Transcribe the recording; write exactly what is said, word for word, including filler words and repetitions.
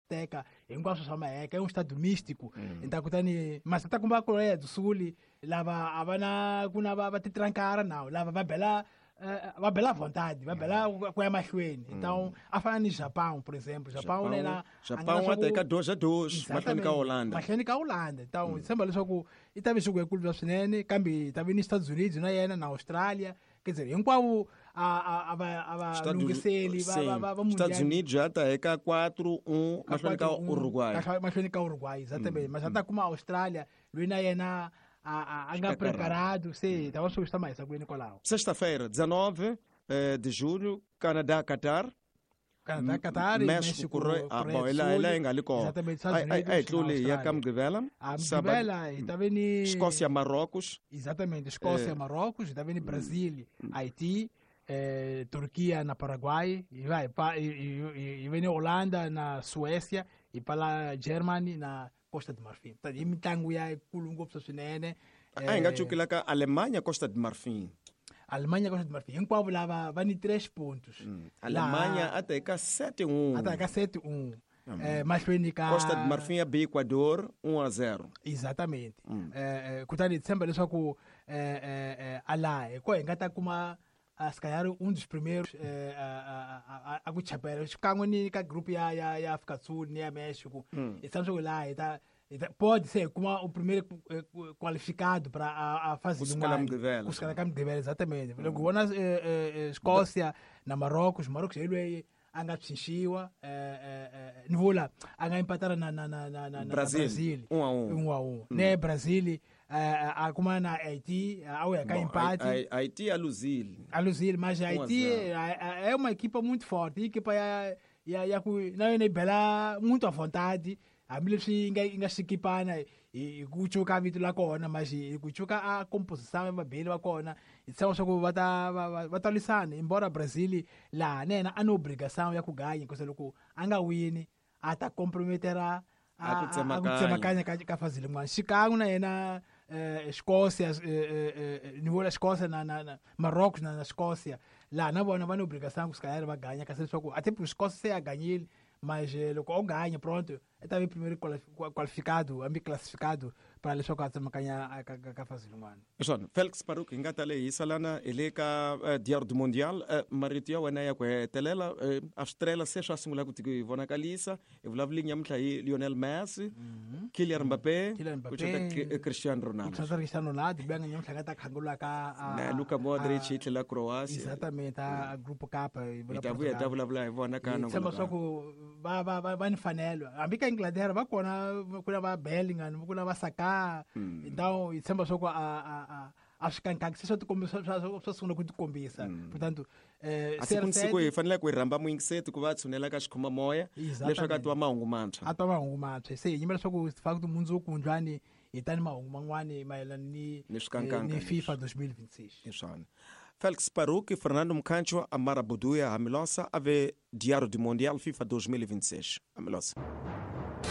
azteca, hinkwaswo swa maheka é um estado místico. Mm. Então kutani mas tá com a Coreia do Sul lava a va na ku na va va ti trankara nawu lava va bela uh, va bela à vontade, va bela ku ya mahlweni. Então a fana ni Japão, por exemplo, Japão né na Japão até ka dois a dois, mahlweni ka Holanda. Mahlweni ka Holanda. Então sembra leswaku i ta ve swi ku ekulu swinene kambe ta ve ni Estados Unidos na yena na Austrália. Quer dizer, hinkwavo a a lungiseli va va va Estados Unidos já tá é ka quatro um, mahlweni ka Uruguai. Mahlweni ka Uruguai, exatamente. Mas até como a Austrália, lui na yena a a preparado, sei, tava só está mais agora Nicolau. Sexta-feira, dezenove de julho, Canadá, Qatar. Canadá, Qatar, México, Coreia. Ah, bom, ela ela é engaliko. Exatamente, Estados Unidos. Ai, tluli ya kam givela. Givela, e tá vendo Escócia, Marrocos. Exatamente, Escócia, Marrocos, tá vendo Brasil, Haiti, Turquia na Paraguai, e vai, e e vem Holanda na Suécia e para Germany na Costa de Marfim. Tá de mitangu ya kulungo swinene. Ah, engachukila ka Alemanha, Costa de Marfim. Alemanha, Costa de Marfim. Hinkwavo lava vani três pontos. Hum. Alemanha la... até ka sete um. Até ka sete um. Hum. É, mas ka... Costa de Marfim é Equador um a zero. Exatamente. Hum. É, kutani sempre só que é é ala, é coi engata kuma se calhar um dos primeiros é, a a a kuchapela. Chikango ni ka grupo ya ya ya África do Sul, ni a México. Hum. Estamos lá, está pode ser como o primeiro qualificado para a, a fase de uma os caras de vela exatamente. Hum. Logo na Escócia, na Marrocos, Marrocos ele anga chinchiwa eh eh nivula anga empatar na na na na Brasil um a um. Um a um. Né Brasil a como na Haiti, ao é cá empate. Haiti a Luzil. A Luzil, mas a Haiti é uma equipa muito forte, equipa ya ya ya não é bela muito à vontade. A mim se inga se equipana e kuchuka vitu la kona mas e kuchuka a composição é bela la kona então só que bata bata lisana embora Brasil lá né na obrigação ya kuganha coisa louco anga win ata comprometerá a kutsemakanya ka fazile mwa Chicago na ena Escócia nível da Escócia na na Marrocos na Escócia lá na bona van obrigação que os caras vai ganhar que só até para os Escócia se a ganhar mas logo ao ganha pronto é também primeiro qualificado ambi classificado para ele chocar a macanha a fazer um ano. John Felix Paruk ingata le isalana ele ka diário do mundial maritia wana ya kwa telela Australia se sha simula kuti vona kalisa e vulavlinha mtlai Lionel Messi Kylian Mbappé Cristiano Ronaldo. Cristiano Ronaldo benga nyamtla ngata khangula ka na Luka Modric itla Croácia. Exatamente a grupo capa e itavuya tavulavla vona kana ngoma soko va va va nifanelo ambika Inglaterra va kona kuna va Bellingham kuna va Saka. Então e sempre só a a a scancar que se só tu começa só só não combisa portanto ser siku ifanele ku ramba mu inseto ku vatsunela ka xikhoma moya leswaku a twa mahungu mantshwa a twa mahungu mantshwa se yimela swa ku fact munzu kunjwani itani mahungu man'wani mayelana ni ni FIFA dois mil e vinte e seis. Inshallah. Felix Paruk e Fernando Mkanchwa Amara Buduya Hamilosa ave Diário do Mundial FIFA dois mil e vinte e seis. Hamilosa.